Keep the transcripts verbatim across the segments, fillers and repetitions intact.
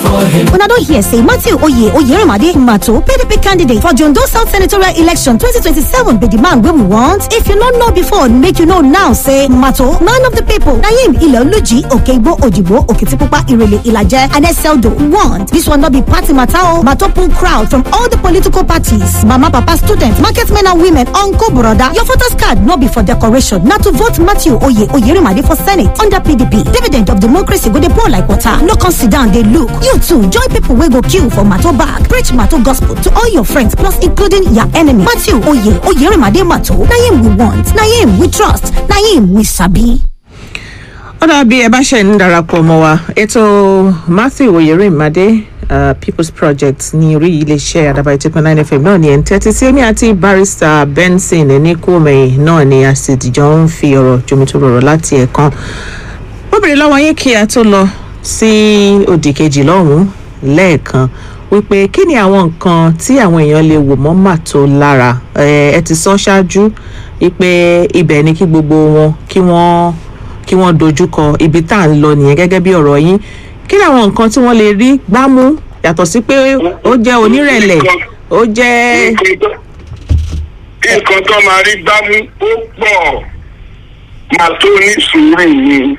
for him. When I don't hear say Matthew Oye Oyerimade Mato, P D P candidate for Jondo South Senatorial Election twenty twenty-seven be the man wey we want. If you not know before, make you know now. Say Mato, man of the people. Naim Iloluji Okeibo Ojibo Okitipupa Irele Ilaje and Eseldo want. This one not be party matter. Mato pull crowd from all the political parties. Mama, papa, students, market men and women, uncle, brother. Your voters card not be for decoration. Not to vote Matthew Oye Oyerimade for Senate under P D P. Dividend of democracy go dey pour like water. No come sit down, they look. You too, join people wey go queue for Mato bag. Preach Mato gospel to all your friends, plus including your enemy. Matthew Oye Oyerimade Mato. Na him we want. Na him we trust. Na him we sabi. Ọ̀dà bí ẹ bá ṣe ń darapọ̀ mọ́ wa ètò Matthew Oyerimade uh, People's Project ní orí iléeṣẹ́ Àdàbà eighty point nine F M náà ni ẹ̀ ń tẹ́tí sí èmi àti Barrister Benson Eníkùmẹ̀yìn náà ni a sì jọ ń fi ọ̀rọ̀ jomitoro láti ẹ̀kan. Ó bèrè lọ́wọ́ yín kí a tó lọ sí òdì kejì lọ́hùn-ún lẹ́ẹ̀kan wípé kí ni àwọn nǹkan tí àwọn èèyàn lè wò mọ́ Mato lára ẹ ti sọ ṣáájú wípé ibẹ̀ ni kí gbogbo wọn kí wọ́n kí wọ́n dojúkọ ibi tá à ń lọ nìyẹn gẹ́gẹ́ bí ọ̀rọ̀ yín kí ni àwọn nǹkan tí wọ́n lè rí gbámú yàtọ̀ sí pé ó jẹ́ onírẹ̀lẹ̀ ó jẹ́. nǹkan tó máa rí gbámú ó pọ̀ Mato ní sùúrù ni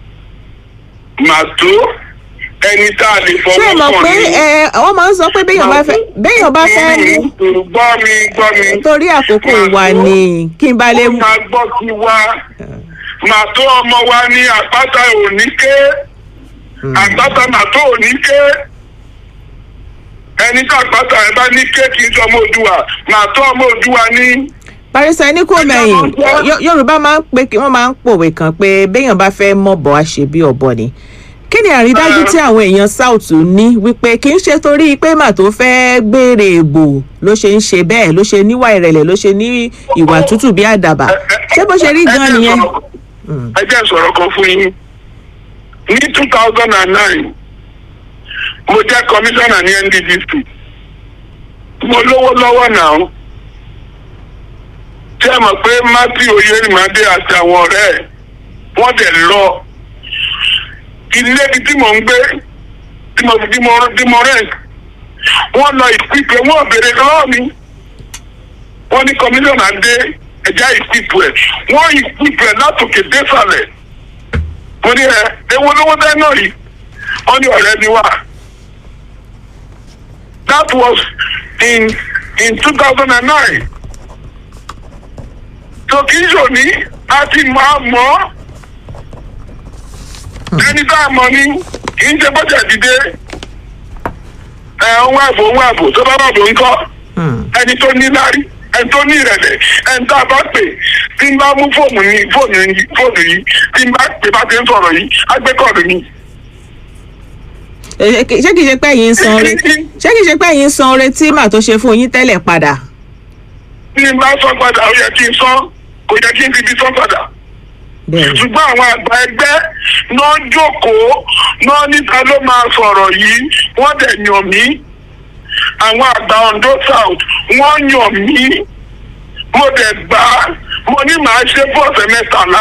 Mato ẹni tá a lè fọwọ́ kàn ní. ṣé o mọ̀ pé ẹ wọ́n máa ń sọ pé béèyàn bá fẹ́ béèyàn bá fẹ́ ní. gbọ́ mi gbọ́ mi. torí àkókò wa ni kí n bá lè mú. ó máa gbọ́ sí wa Mato ọmọ wa ní àpáta òní ké àpáta Mato òní ké ẹni tí àpáta ẹ bá ní ké kì í sọ ọmọ Òdùwà Mato ọmọ Òdùwà ní. Barrister Eníkùmẹ̀yìn Yorùbá máa ń pè wọ́n máa ń pòwe kan pé béèyàn bá fẹ́ mọ̀bọ̀ á ṣe bí ọ̀bọ ni. Kí ni àrídájú tí àwọn èèyàn South ní wípé kì í ṣe torí pé Mato fẹ́ gbèrè ègbò ló ṣe ń ṣe bẹ́ẹ̀ ló ṣe níwà ìrẹ̀lẹ̀ ló ṣe ní ìwà tútù bí àdàbà ṣé bó ṣe rí gan nìyẹn. ẹ jẹ́ sọ̀rọ̀ kan fún yín ní two thousand nine mo jẹ́ commissioner ní N D D C mo lówó lọ́wọ́ náà tí ẹ mọ̀ pé Matthew Oyerimade àti àwọn ọ̀rẹ́ ẹ̀ wọ́n dẹ̀ lọ ilé ibi tí mò ń gbé tí mo tí mo tí mo rent wọ́n lọ ìpìpẹ̀ wọ́n béèrè lọ́wọ́ mi wọ́n ní commissioner dé ẹ̀já ìpìpẹ̀ wọ́n ìpìpẹ̀ látòkè désàlẹ̀ mo ní ẹ ewo lówó bẹ́ẹ̀ náà yìí wọ́n ní ọ̀rẹ́ mi wà. That was in in two thousand nine. So kì í ṣòní a ti máa mọ̀ ẹni tá a mọ̀ ní kì í ṣe bọ́jà dìde ẹ̀ ń wá àbò ń wá àbò tó bá wà bò ń kọ́ ẹni tó ní lárí ẹni tó ní ìrẹ̀lẹ̀ ẹni tá a bá pè tí n bá mú fóònù yìí fóònù yìí fóònù yìí tí n bá pè bá ti ń sọ̀rọ̀ yìí á gbé kọ́ọ̀lù mi. ṣé kìí ṣe pé yín san oore ṣé kìí ṣe pé yín san oore tí Mato ṣe fún yín tẹ́lẹ̀ padà. tí n bá sọ padà ó yẹ kí n sọ kò yẹ kí n fi bí sọ padà. ṣùgbọ́n àwọn àgbà ẹgbẹ́ náà jókòó náà níta ló máa sọ̀rọ̀ yìí wọ́n dẹ̀ yàn mí àwọn àgbà Ondo South wọ́n yàn mí mo dẹ̀ gbà á mo ní màá ṣe bọ́ọ̀sẹ̀ mẹ́tàlá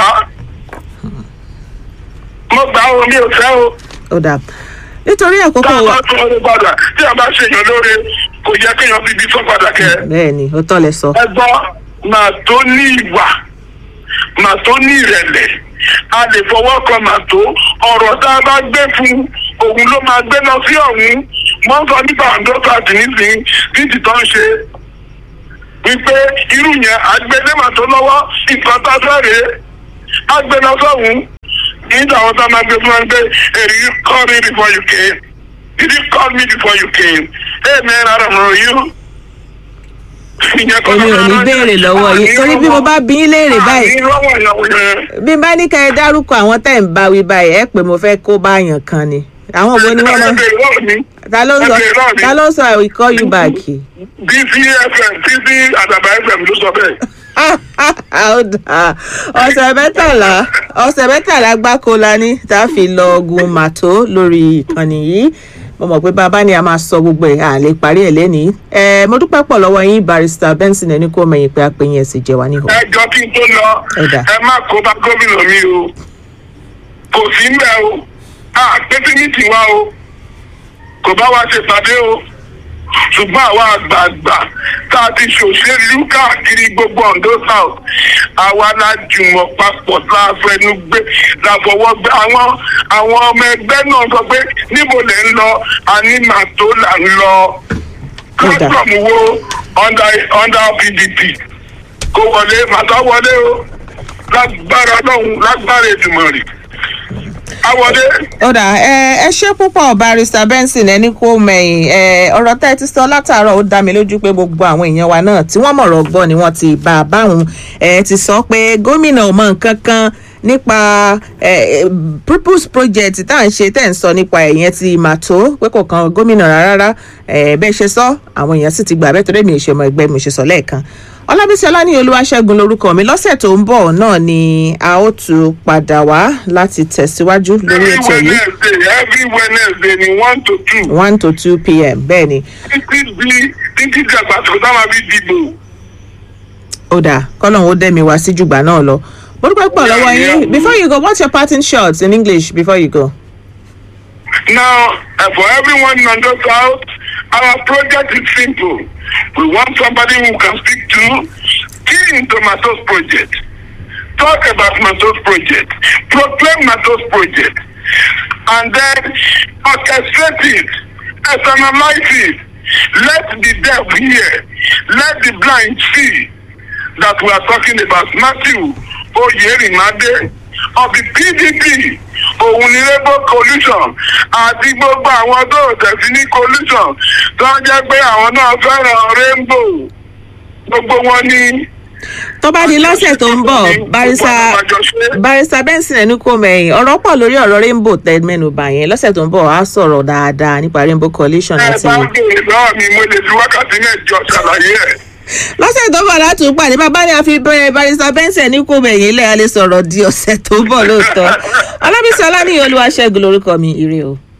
mo gbà á omi ò fẹ́ o. ó dà nítorí àkókò wa. tá a bá tún ọdún padà tí a bá ṣèyàn lóore kò yẹ kéèyàn fi bí sọ padà kẹ. bẹ́ẹ̀ni ó tọ́ lẹ sọ. ẹ gbọ́ Mato ní ìwà Mato ní ìrẹ̀lẹ̀ a lè fọwọ́ kan Mato ọ̀rọ̀ tá a bá gbé fún òun ló máa gbé lọ sí ọ̀hún mọ́ ń sọ nípa àǹdọ́tàtì nísìnyí títí tó ń ṣe wípé irú yẹn àgbélé Mato lọ́wọ́ nǹkan tá a fẹ́ rèé àgbẹ̀ lọ sọ́hún nígbà wọn tá a máa gbé fún wọn pé èrè you call me before you came did you call me before you came hey man I don't know you. èmi ò ní béèrè lọ́wọ́ yín torí bí mo bá bí yín léèrè báyìí bí n bá ní ká ẹ dárúkọ àwọn tẹ̀ ń bá wí báyìí ẹ pé mo fẹ́ kó báyàn kan ni àwọn wo ni wọ́n mọ̀ ta ló ń sọ ta ló ń sọ I will call you back. B C F M B C Àdàbà F M ló sọ bẹ́ẹ̀. ọ̀sẹ̀ mẹ́tàlá ọ̀sẹ̀ mẹ́tàlá gbáko la ní tá a fi lọ gun Mato lórí ìkànnì yìí mo mọ̀ pé bàbá ni a máa sọ gbogbo ẹ̀ à lè parí ẹ̀ lẹ́nìí ẹ̀ mo dúpẹ́ pọ̀ lọ́wọ́ yín Barrister Benson Eníkùmẹ̀yìn pé apẹ̀yìn ẹ̀ sì jẹ́ wa níhò. ẹ jọ kí n tó lọ ẹ má kó bá gómìnà mi o kò sí mbẹ o a pété ní tiwa o kò bá wa ṣèpàdé o ṣùgbọ́n àwa àgbààgbà tá a ti ṣòṣèlú káàkiri gbogbo Ondo South àwa la jùmọ̀ papọ̀ la fẹnu gbé la fọwọ́ gbé àwọn àwọn ọmọ ẹgbẹ́ náà sọ pé níbo lè ń lọ àní màtó là ń lọ custom wo under under P D P kó wọlé màtá wọlé o lágbára lọ́hùn lágbára Èdùmàrè awọlé. ọ̀dà ẹ ẹ ṣé púpọ̀ barrister Benson ẹni kó mẹ́yìn ẹ ọ̀rọ̀ tẹ́ ẹ ti sọ látàárọ̀ ó dá mi lójú pé gbogbo àwọn èèyàn wa náà tí wọ́n mọ̀rọ̀ gbọ́ ni wọ́n ti bá a báwọn ẹ ti sọ pé gómìnà ò mọ nǹkan kan nípa ẹ purpose project tá à ń ṣe tẹ́ ń sọ nípa ẹ̀yẹn ti màtó pé kò kan gómìnà rárá ẹ bẹ́ẹ̀ ṣe sọ àwọn èèyàn sì ti gbà bẹ́ẹ̀ torí mi ò ṣe ọmọ ẹgbẹ́ mi ò ṣe sọ lẹ́ẹ̀kan. Ọlábísí Ọláníyì Olúwaṣẹ́gun lorúkọ mi. Lọ́sẹ̀ tó ń bọ̀ náà ni a ó tún padà wá láti tẹ̀síwájú lórí ètò yìí. every Wednesday ni one to two. one to two p.m. bẹ́ẹ̀ ni. títí bí títí dàgbà tó dáná bí dìbò. ó dáa kọ́lọ́hún ó dẹ́mi wá sí jùgbà náà lọ. mo dúpẹ́ pọ̀ lọ́wọ́ yín. Before you go, what's your parting shots in English before you go? Now, uh, for everyone in Ondo South, our project is simple. We want somebody who can speak to, key into Matos project, talk about Matos project, proclaim Matos project, and then orchestrate it, externalize it. Let the deaf hear, let the blind see that we are talking about Matthew Oyerimade of the P D P. Òun ni Rainbow Coalition àti gbogbo àwọn tó tẹ̀sí ní coalition tó ń jẹ́ pé àwọn náà fẹ́ràn rainbow gbogbo wọn ní. tó bá di lọ́sẹ̀ tó ń bọ̀ barrister Benson ẹni kó mẹ́yìn ọ̀rọ̀ pọ̀ lórí ọ̀rọ̀ rainbow tẹ́ mẹ́nubà yẹn lọ́sẹ̀ tó ń bọ̀ á sọ̀rọ̀ dáadáa nípa Rainbow Coalition àti. ẹ bá bèrè lọ́wọ́ mi mo lè fi wákàtí mẹ́jọ ṣàlàyé ẹ̀. lọ́sẹ̀ tó bọ̀ láti pàdé bàbá ni a fi bẹ̀rẹ̀ barrister Benson ní kó mẹ́yìn lẹ́yìn a lè sọ̀rọ̀ di ọ̀sẹ̀ tó bọ̀ lóòótọ́. Ọlábísí Ọláníyì Olúwaṣẹ́gun lorúkọ mi ire o.